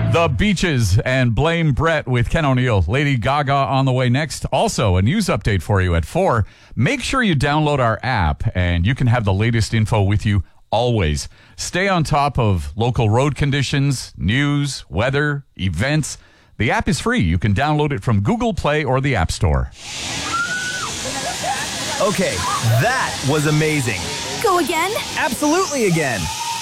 The Beaches and Blame Brett with Ken O'Neill. Lady Gaga on the way next. Also, a news update for you at 4. Make sure you download our app, and you can have the latest info with you always. Stay on top of local road conditions, news, weather, events. The app is free. You can download it from Google Play or the App Store. Okay, that was amazing. Go again? Absolutely again.